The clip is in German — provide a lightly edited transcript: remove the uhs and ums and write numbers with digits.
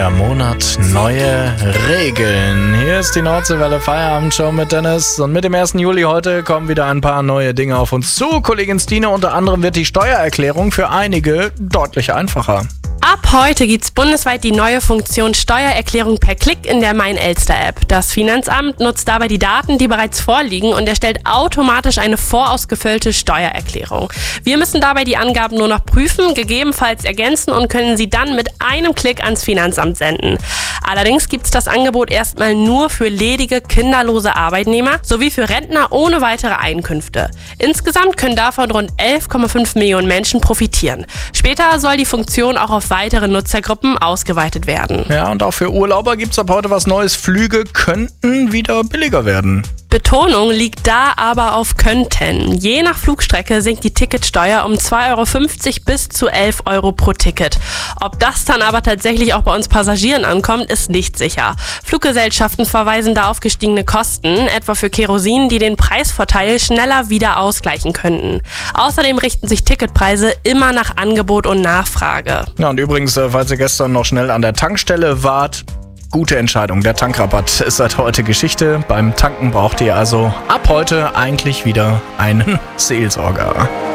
neuer Monat, neue Regeln. Hier ist die Nordseewelle Feierabendshow mit Dennis. Und mit dem 1. Juli heute kommen wieder ein paar neue Dinge auf uns zu. Kollegin Stine, unter anderem wird die Steuererklärung für einige deutlich einfacher. Ab heute gibt's bundesweit die neue Funktion Steuererklärung per Klick in der Mein-Elster-App. Das Finanzamt nutzt dabei die Daten, die bereits vorliegen, und erstellt automatisch eine vorausgefüllte Steuererklärung. Wir müssen dabei die Angaben nur noch prüfen, gegebenenfalls ergänzen und können sie dann mit einem Klick ans Finanzamt senden. Allerdings gibt's das Angebot erstmal nur für ledige, kinderlose Arbeitnehmer sowie für Rentner ohne weitere Einkünfte. Insgesamt können davon rund 11,5 Millionen Menschen profitieren. Später soll die Funktion auch auf weitere Nutzergruppen ausgeweitet werden. Ja, und auch für Urlauber gibt's ab heute was Neues. Flüge könnten wieder billiger werden. Betonung liegt da aber auf könnten. Je nach Flugstrecke sinkt die Ticketsteuer um 2,50 € bis zu 11 € pro Ticket. Ob das dann aber tatsächlich auch bei uns Passagieren ankommt, ist nicht sicher. Fluggesellschaften verweisen da auf gestiegene Kosten, etwa für Kerosin, die den Preisvorteil schneller wieder ausgleichen könnten. Außerdem richten sich Ticketpreise immer nach Angebot und Nachfrage. Ja, und übrigens, falls ihr gestern noch schnell an der Tankstelle wart, gute Entscheidung. Der Tankrabatt ist seit heute Geschichte. Beim Tanken braucht ihr also ab heute eigentlich wieder einen Seelsorger.